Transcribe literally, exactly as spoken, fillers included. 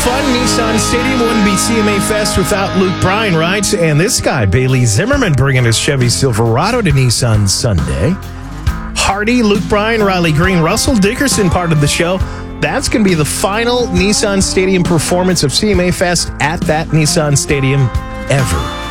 fun. Nissan Stadium wouldn't be C M A Fest without Luke Bryan, right? And this guy, Bailey Zimmerman, bringing his Chevy Silverado to Nissan Sunday. Hardy, Luke Bryan, Riley Green, Russell Dickerson part of the show. That's going to be the final Nissan Stadium performance of C M A Fest at that Nissan Stadium ever.